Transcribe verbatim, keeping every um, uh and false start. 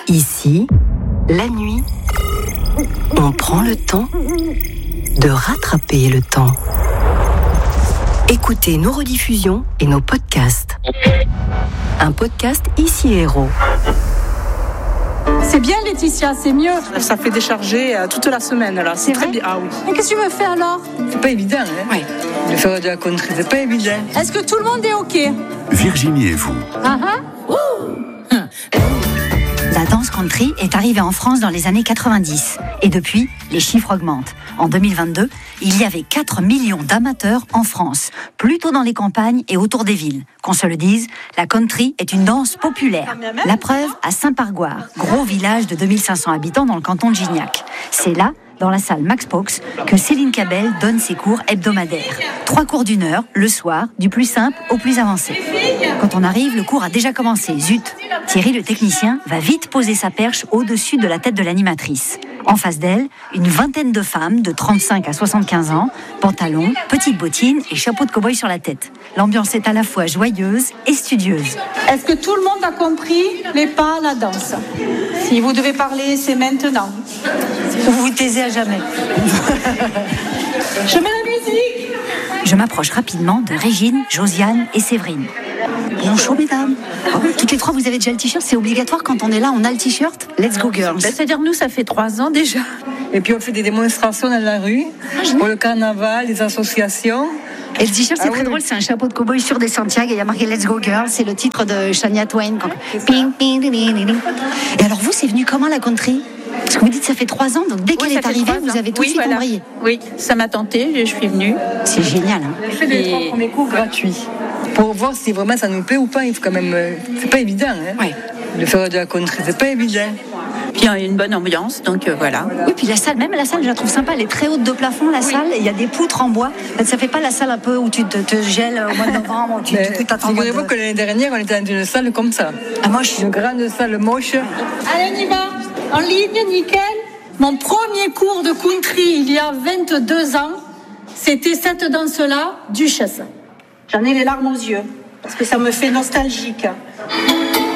Ici, la nuit, on prend le temps de rattraper le temps. Écoutez nos rediffusions et nos podcasts. Un podcast Ici Héros. C'est bien Laetitia, c'est mieux. Ça fait décharger euh, toute la semaine là. C'est, c'est très bien. Ah oui. Et qu'est-ce que tu me fais alors? C'est pas évident, hein. Oui. De faire de la country, c'est pas évident. Est-ce que tout le monde est OK? Virginie et vous. Ah ah. La danse country est arrivée en France dans les années quatre-vingt-dix. Et depuis, les chiffres augmentent. En deux mille vingt-deux, il y avait quatre millions d'amateurs en France, plutôt dans les campagnes et autour des villes. Qu'on se le dise, la country est une danse populaire. La preuve à Saint-Pargoire, gros village de deux mille cinq cents habitants dans le canton de Gignac. C'est là, dans la salle Max Paux, que Céline Cabel donne ses cours hebdomadaires. Trois cours d'une heure, le soir, du plus simple au plus avancé. Quand on arrive, le cours a déjà commencé. Zut! Thierry, le technicien, va vite poser sa perche au-dessus de la tête de l'animatrice. En face d'elle, une vingtaine de femmes de trente-cinq à soixante-quinze ans, pantalons, petites bottines et chapeau de cow-boy sur la tête. L'ambiance est à la fois joyeuse et studieuse. Est-ce que tout le monde a compris les pas à la danse? Si vous devez parler, c'est maintenant. Vous vous taisez à jamais. Je mets la musique. Je m'approche rapidement de Régine, Josiane et Séverine. Bonjour mesdames. Toutes les trois, vous avez déjà le t-shirt? C'est obligatoire quand on est là, on a le t-shirt? Let's go girls. Ben, c'est-à-dire nous, ça fait trois ans déjà. Et puis on fait des démonstrations dans la rue, pour le carnaval, les associations. Et le t-shirt, c'est ah, très oui. drôle, c'est un chapeau de cow-boy sur des Santiago et il y a marqué Let's Go Girl, c'est le titre de Shania Twain. Ping, ping, ding, ding, ding. Et alors vous, c'est venu comment la country? Parce que vous dites ça fait trois ans, donc dès qu'elle Oui, est arrivée, vous avez tout oui, de suite voilà. embrayé. Oui, ça m'a tenté, je suis venue. C'est génial. Hein. On fait les Et... trois premiers cours gratuits. Pour voir si vraiment ça nous plaît ou pas, il faut quand même. Euh, c'est pas évident, hein. Ouais. De faire de la country, c'est pas évident. Puis il y a une bonne ambiance, donc euh, voilà. Oui, puis la salle, même la salle, je la trouve sympa. Elle est très haute de plafond, la salle. Il y a des poutres en bois. Ça fait pas la salle un peu où tu te, te gèles au mois de novembre, où tu, Mais tu t'attends. figurez-vous que l'année dernière, on était dans une salle comme ça. Ah, moi, je suis Une grande salle moche. Allez, on y va. En ligne, nickel. Mon premier cours de country, il y a vingt-deux ans, c'était cette danse-là, Duchesse. J'en ai les larmes aux yeux, parce que ça me fait nostalgique.